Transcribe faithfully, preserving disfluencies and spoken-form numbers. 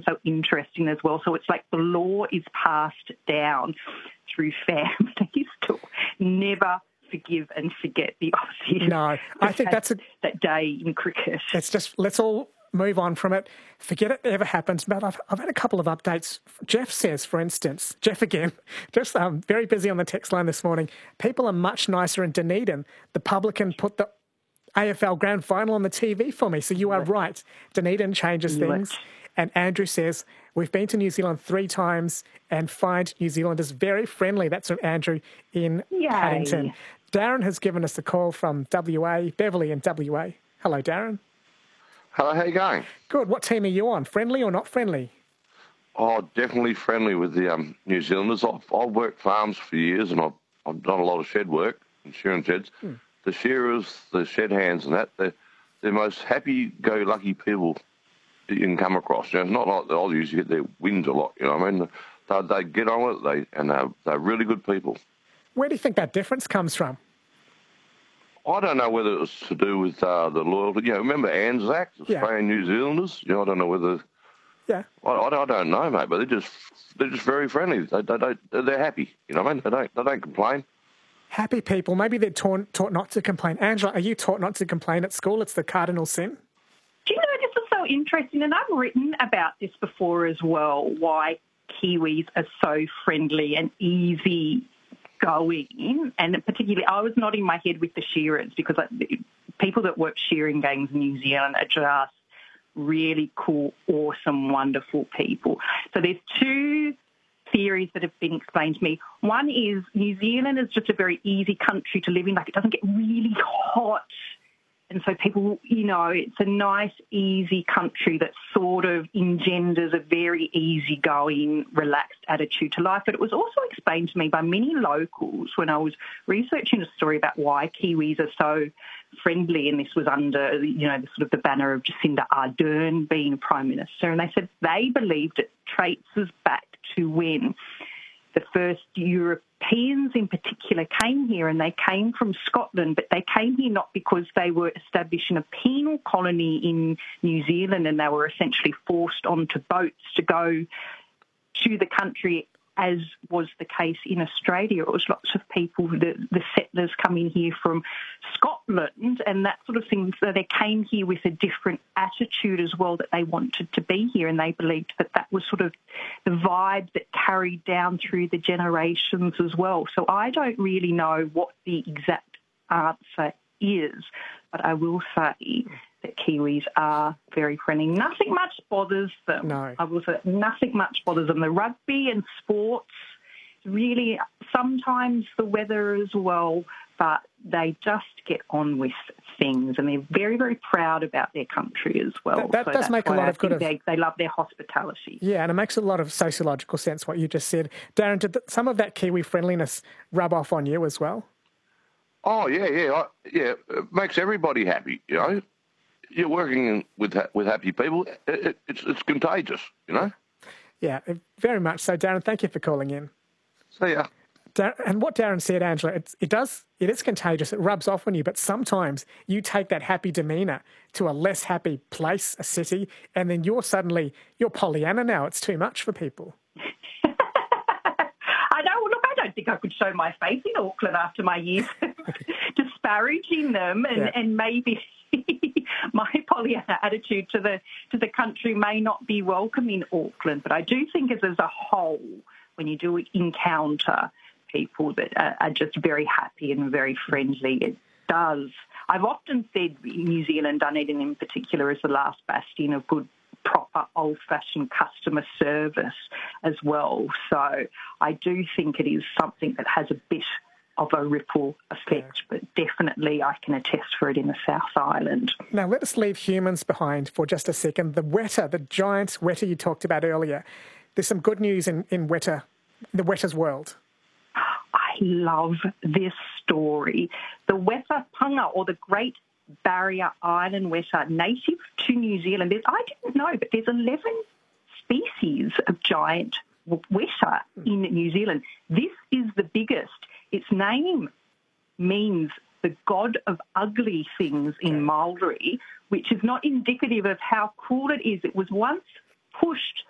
so interesting as well. So it's like the law is passed down through families to never forgive and forget the Aussies. No, I think that's a, that day in cricket. It's just, let's all move on from it. Forget it ever happens. But I've, I've had a couple of updates. Jeff says, for instance, Jeff again, just um, very busy on the text line this morning. People are much nicer in Dunedin. The publican put the A F L Grand Final on the T V for me. So you are right. Dunedin changes things. And Andrew says, we've been to New Zealand three times and find New Zealanders very friendly. That's from Andrew in Yay. Paddington. Darren has given us a call from W A, Beverly in W A. Hello, Darren. Hello, how you going? Good. What team are you on? Friendly or not friendly? Oh, definitely friendly with the um, New Zealanders. I've, I've worked farms for years and I've, I've done a lot of shed work and shearing sheds. Hmm. The shearers, the shed hands and that, they're, they're the most happy-go-lucky people you can come across. You know, it's not like the Aussies, you get their wins a lot, you know what I mean? They, they get on with it, they, and they're, they're really good people. Where do you think that difference comes from? I don't know whether it was to do with uh, the loyalty. You know, remember Anzac, Australian yeah. New Zealanders? You know, I don't know whether... Yeah. I, I, I don't know, mate, but they're just they're just very friendly. They, they don't, they're happy, you know what I mean? They don't, they don't complain. Happy people. Maybe they're taught, taught not to complain. Angela, are you taught not to complain at school? It's the cardinal sin. Do you know, this is so interesting, and I've written about this before as well, why Kiwis are so friendly and easy going, and particularly I was nodding my head with the shearers because like, people that work shearing gangs in New Zealand are just really cool, awesome, wonderful people. So there's two theories that have been explained to me. One is New Zealand is just a very easy country to live in, like it doesn't get really hot. And so people, you know, it's a nice, easy country that sort of engenders a very easygoing, relaxed attitude to life. But it was also explained to me by many locals when I was researching a story about why Kiwis are so friendly, and this was under, you know, the sort of the banner of Jacinda Ardern being Prime Minister. And they said they believed it traces back to when the first Europeans in particular came here, and they came from Scotland, but they came here not because they were establishing a penal colony in New Zealand and they were essentially forced onto boats to go to the country, as was the case in Australia. It was lots of people, the, the settlers coming here from Scotland and that sort of thing. So they came here with a different attitude as well, that they wanted to be here, and they believed that that was sort of the vibe that carried down through the generations as well. So I don't really know what the exact answer is, but I will say that Kiwis are very friendly. Nothing much bothers them. No. I will say nothing much bothers them. The rugby and sports, really, sometimes the weather as well, but they just get on with things, and they're very, very proud about their country as well. That, that so does make a lot of good. Of, they, they love their hospitality. Yeah, and it makes a lot of sociological sense what you just said. Darren, did some of that Kiwi friendliness rub off on you as well? Oh, yeah, yeah. I, yeah, it makes everybody happy, you know. You're working with with happy people. It, it, it's it's contagious, you know. Yeah, very much so, Darren. Thank you for calling in. See ya. Dar- and what Darren said, Angela, it, it does. It is contagious. It rubs off on you. But sometimes you take that happy demeanour to a less happy place, a city, and then you're suddenly you're Pollyanna now. It's too much for people. I know. Look, I don't think I could show my face in Auckland after my years disparaging them, and, yeah. and maybe. My Pollyanna attitude to the to the country may not be welcome in Auckland, but I do think as, as a whole, when you do encounter people that are, are just very happy and very friendly, it does. I've often said New Zealand, Dunedin in particular, is the last bastion of good, proper, old-fashioned customer service as well. So I do think it is something that has a bit of a ripple effect, but definitely I can attest for it in the South Island. Now, let us leave humans behind for just a second. The Weta, the giant Weta you talked about earlier. There's some good news in, in Weta, the Weta's world. I love this story. The Weta Punga, or the Great Barrier Island Weta, native to New Zealand. There's, I didn't know, but there's eleven species of giant Weta in New Zealand. This is the biggest. Its name means the god of ugly things in Māori, which is not indicative of how cool it is. It was once pushed